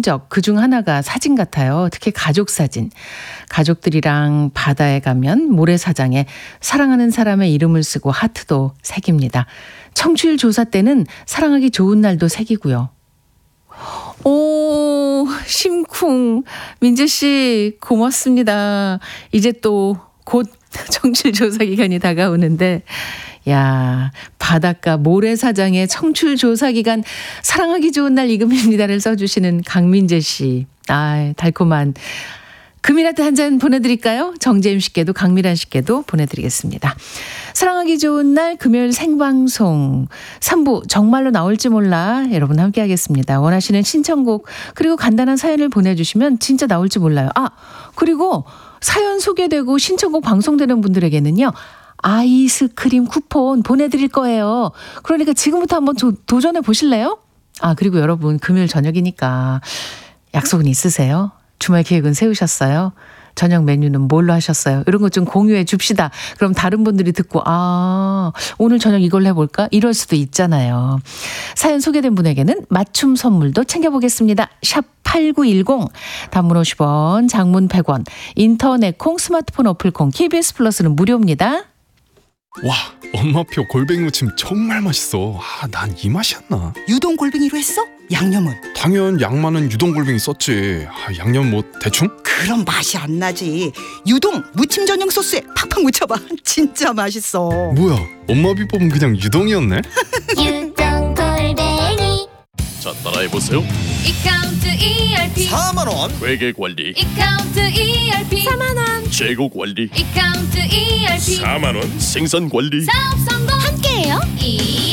흔적 그중 하나가 사진 같아요. 특히 가족 사진. 가족들이랑 바다에 가면 모래사장에 사랑하는 사람의 이름을 쓰고 하트도 새깁니다. 청취율 조사 때는 사랑하기 좋은 날도 새기고요. 오, 심쿵. 민재씨, 고맙습니다. 이제 또 곧 청취율 조사 기간이 다가오는데, 야, 바닷가 모래사장의 청취율 조사 기간 사랑하기 좋은 날 이금입니다를 써주시는 강민재 씨. 아, 달콤한 금이라떼 한 잔 보내드릴까요? 정재임 씨께도 강미란 씨께도 보내드리겠습니다. 사랑하기 좋은 날 금요일 생방송 3부 정말로 나올지 몰라 여러분 함께 하겠습니다. 원하시는 신청곡 그리고 간단한 사연을 보내주시면 진짜 나올지 몰라요. 아, 그리고 사연 소개되고 신청곡 방송되는 분들에게는요. 아이스크림 쿠폰 보내드릴 거예요. 그러니까 지금부터 한번 도전해 보실래요? 아, 그리고 여러분 금요일 저녁이니까 약속은 있으세요? 주말 계획은 세우셨어요? 저녁 메뉴는 뭘로 하셨어요? 이런 것 좀 공유해 줍시다. 그럼 다른 분들이 듣고 아, 오늘 저녁 이걸 해볼까? 이럴 수도 있잖아요. 사연 소개된 분에게는 맞춤 선물도 챙겨보겠습니다. 샵 8910 단문 50원, 장문 100원, 인터넷 콩, 스마트폰 어플 콩, KBS 플러스는 무료입니다. 와, 엄마표 골뱅이 무침 정말 맛있어. 아, 난 이 맛이었나? 유동 골뱅이로 했어? 양념은? 당연 양만은 유동 골뱅이 썼지. 아, 양념 뭐 대충? 그럼 맛이 안 나지. 유동 무침 전용 소스에 팍팍 묻혀봐. 진짜 맛있어. 뭐야, 엄마 비법은 그냥 유동이었네? 유동 골뱅이 자, 따라해보세요. 이카운트 ERP 4만원 회계관리, 이카운트 ERP 4만원 재고관리, 이카운트 ERP 4만원 생산관리. 사업 성공 함께해요.